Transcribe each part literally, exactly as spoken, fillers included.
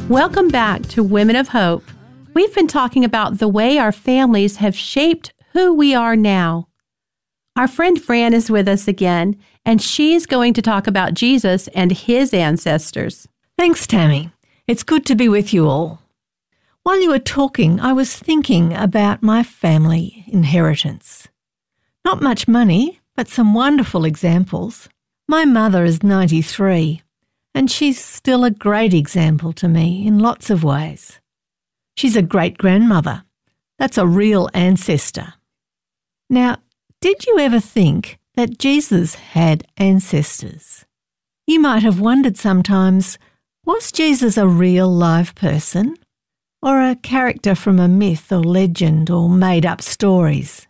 Welcome back to Women of Hope. We've been talking about the way our families have shaped who we are now. Our friend Fran is with us again, and she's going to talk about Jesus and his ancestors. Thanks, Tammy. It's good to be with you all. While you were talking, I was thinking about my family inheritance. Not much money, but some wonderful examples. My mother is ninety-three, and she's still a great example to me in lots of ways. She's a great-grandmother. That's a real ancestor. Now, did you ever think that Jesus had ancestors? You might have wondered sometimes, was Jesus a real live person or a character from a myth or legend or made-up stories?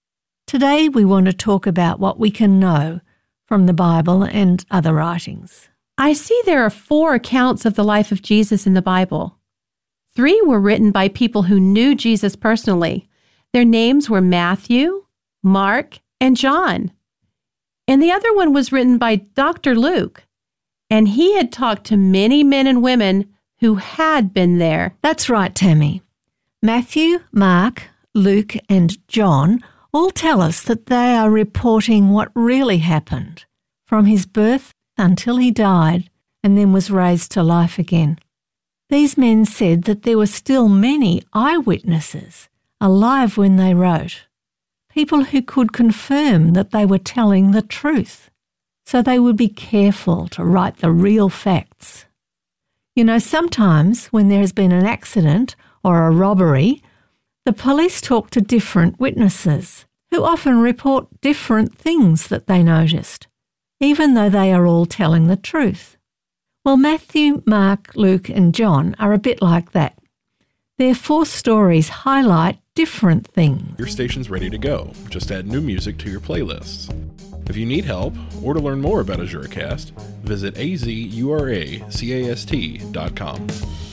Today we want to talk about what we can know from the Bible and other writings. I see there are four accounts of the life of Jesus in the Bible. Three were written by people who knew Jesus personally. Their names were Matthew, Mark, and John. And the other one was written by Doctor Luke, and he had talked to many men and women who had been there. That's right, Tammy. Matthew, Mark, Luke, and John all tell us that they are reporting what really happened from his birth until he died and then was raised to life again. These men said that there were still many eyewitnesses alive when they wrote, people who could confirm that they were telling the truth, so they would be careful to write the real facts. You know, sometimes when there has been an accident or a robbery, the police talk to different witnesses who often report different things that they noticed, even though they are all telling the truth. Well, Matthew, Mark, Luke, and John are a bit like that. Their four stories highlight different things. Your station's ready to go. Just add new music to your playlists. If you need help or to learn more about AzuraCast, visit a z u r a c a s t dot com.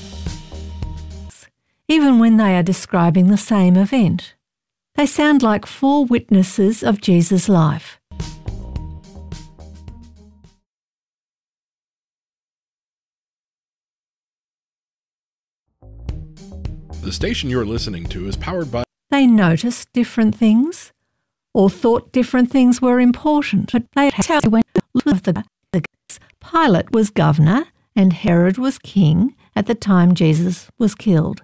Even when they are describing the same event, they sound like four witnesses of Jesus' life. The station you're listening to is powered by... They noticed different things or thought different things were important. But they tell you when the, the Pilate was governor and Herod was king at the time Jesus was killed.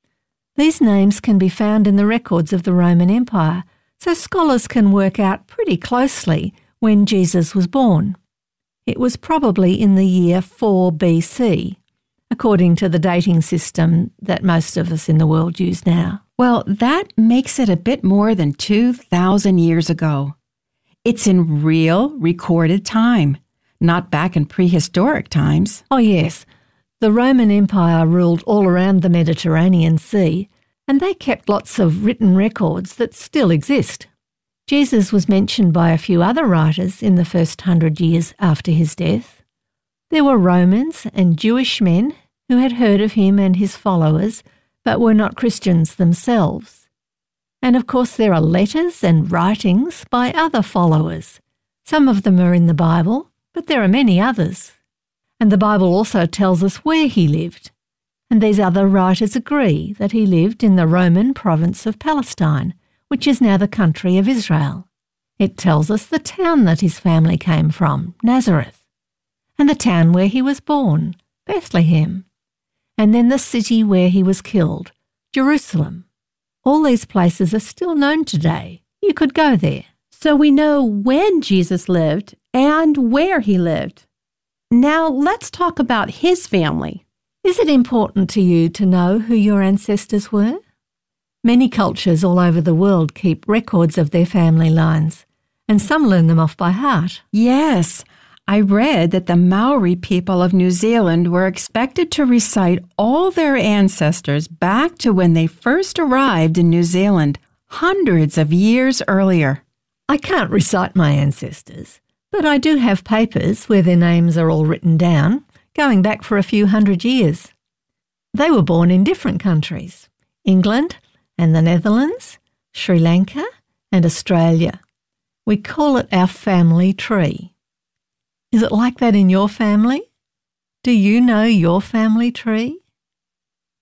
These names can be found in the records of the Roman Empire, so scholars can work out pretty closely when Jesus was born. It was probably in the year four B C, according to the dating system that most of us in the world use now. Well, that makes it a bit more than two thousand years ago. It's in real recorded time, not back in prehistoric times. Oh yes, the Roman Empire ruled all around the Mediterranean Sea, and they kept lots of written records that still exist. Jesus was mentioned by a few other writers in the first hundred years after his death. There were Romans and Jewish men who had heard of him and his followers, but were not Christians themselves. And of course there are letters and writings by other followers. Some of them are in the Bible, but there are many others. And the Bible also tells us where he lived. And these other writers agree that he lived in the Roman province of Palestine, which is now the country of Israel. It tells us the town that his family came from, Nazareth, and the town where he was born, Bethlehem, and then the city where he was killed, Jerusalem. All these places are still known today. You could go there. So we know when Jesus lived and where he lived. Now let's talk about his family. Is it important to you to know who your ancestors were? Many cultures all over the world keep records of their family lines, and some learn them off by heart. Yes, I read that the Maori people of New Zealand were expected to recite all their ancestors back to when they first arrived in New Zealand, hundreds of years earlier. I can't recite my ancestors, but I do have papers where their names are all written down, going back for a few hundred years. They were born in different countries, England and the Netherlands, Sri Lanka and Australia. We call it our family tree. Is it like that in your family? Do you know your family tree?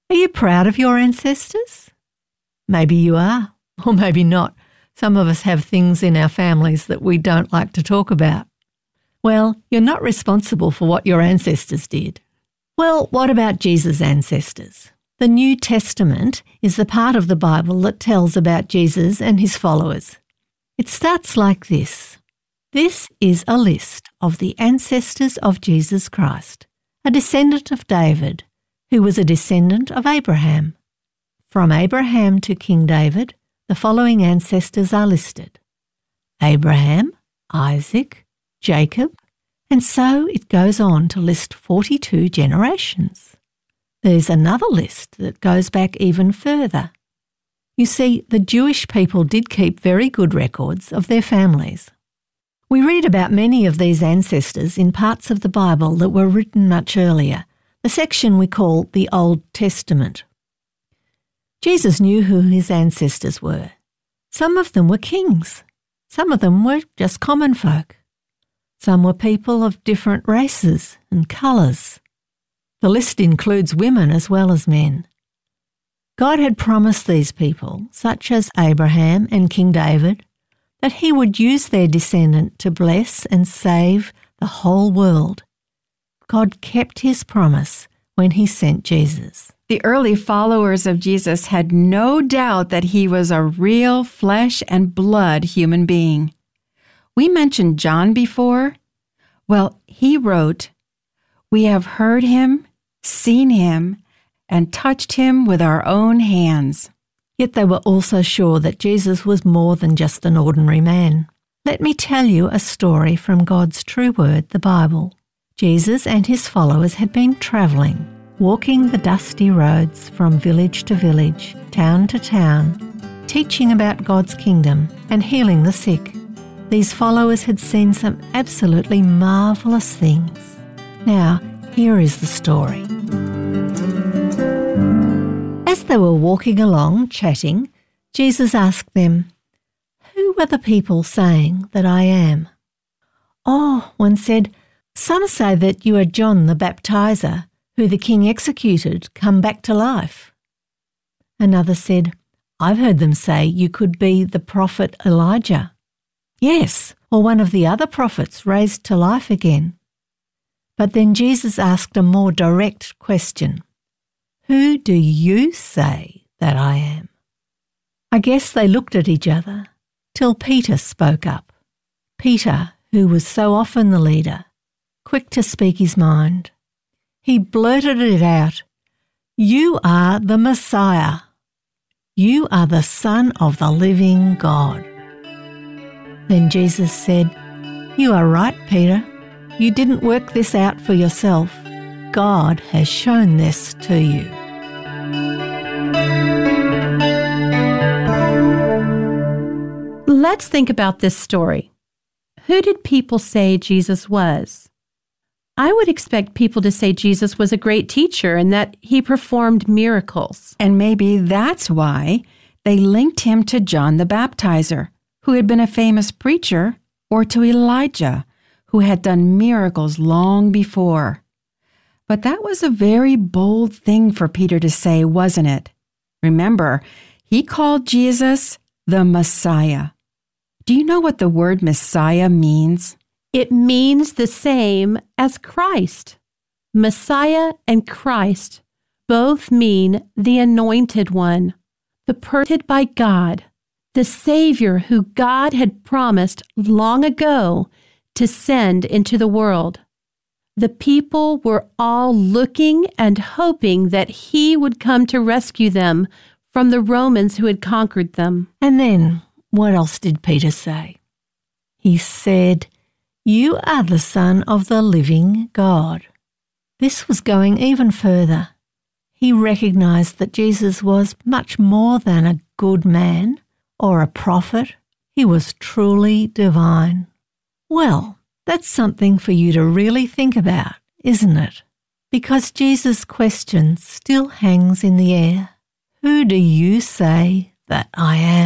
Are you proud of your ancestors? Maybe you are, or maybe not. Some of us have things in our families that we don't like to talk about. Well, you're not responsible for what your ancestors did. Well, what about Jesus' ancestors? The New Testament is the part of the Bible that tells about Jesus and his followers. It starts like this. This is a list of the ancestors of Jesus Christ, a descendant of David, who was a descendant of Abraham. From Abraham to King David, the following ancestors are listed: Abraham, Isaac, Jacob, and so it goes on to list forty-two generations. There's another list that goes back even further. You see, the Jewish people did keep very good records of their families. We read about many of these ancestors in parts of the Bible that were written much earlier, the section we call the Old Testament. Jesus knew who his ancestors were. Some of them were kings. Some of them were just common folk. Some were people of different races and colours. The list includes women as well as men. God had promised these people, such as Abraham and King David, that he would use their descendant to bless and save the whole world. God kept his promise when he sent Jesus. The early followers of Jesus had no doubt that he was a real flesh and blood human being. We mentioned John before. Well, he wrote, "We have heard him, seen him, and touched him with our own hands." Yet they were also sure that Jesus was more than just an ordinary man. Let me tell you a story from God's true word, the Bible. Jesus and his followers had been travelling, walking the dusty roads from village to village, town to town, teaching about God's kingdom and healing the sick. These followers had seen some absolutely marvellous things. Now, here is the story. As they were walking along, chatting, Jesus asked them, "Who are the people saying that I am?" "Oh," one said, "some say that you are John the Baptizer, who the king executed, come back to life." Another said, "I've heard them say you could be the prophet Elijah." "Yes, or one of the other prophets raised to life again." But then Jesus asked a more direct question. "Who do you say that I am?" I guess they looked at each other till Peter spoke up. Peter, who was so often the leader, quick to speak his mind. He blurted it out. "You are the Messiah. You are the Son of the living God." Then Jesus said, "You are right, Peter. You didn't work this out for yourself. God has shown this to you." Let's think about this story. Who did people say Jesus was? I would expect people to say Jesus was a great teacher and that he performed miracles. And maybe that's why they linked him to John the Baptizer, who had been a famous preacher, or to Elijah, who had done miracles long before. But that was a very bold thing for Peter to say, wasn't it? Remember, he called Jesus the Messiah. Do you know what the word Messiah means? It means the same as Christ. Messiah and Christ both mean the anointed one, the person by God, the Savior who God had promised long ago to send into the world. The people were all looking and hoping that he would come to rescue them from the Romans who had conquered them. And then, what else did Peter say? He said, "You are the Son of the living God." This was going even further. He recognized that Jesus was much more than a good man or a prophet. He was truly divine. Well, that's something for you to really think about, isn't it? Because Jesus' question still hangs in the air. Who do you say that I am?